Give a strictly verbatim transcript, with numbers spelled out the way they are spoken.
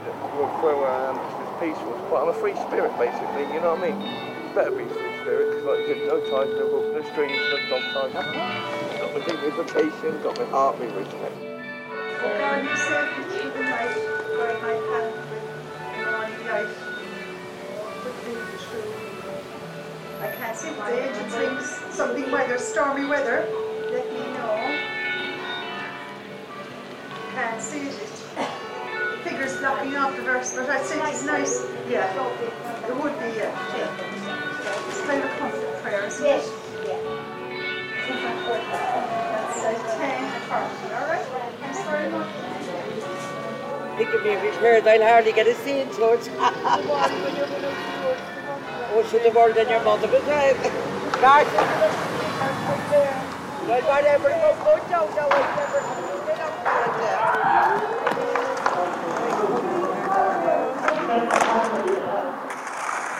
where where I am is peaceful. But I'm a free spirit, basically. You know what I mean? Better be free spirit because like you get no ties, no book, no strings, no dog ties. Got my dignification, got my heart, my respect. God, you said that you would like where my path with morning light would be true. I can't see why. The agent thinks something weather, stormy weather. Let me know. Can't see it. Figures blocking off the verse, but I think it's nice. Yeah, it would be, yeah. It's kind of a comfort prayer, isn't it? That's like ten thirty, alright? Thanks very much. Think of me repaired, I'll hardly get a seat, George. Oh, should have more than your multiple times. Gosh. Well, whatever, go, go down, now, whatever. Get up,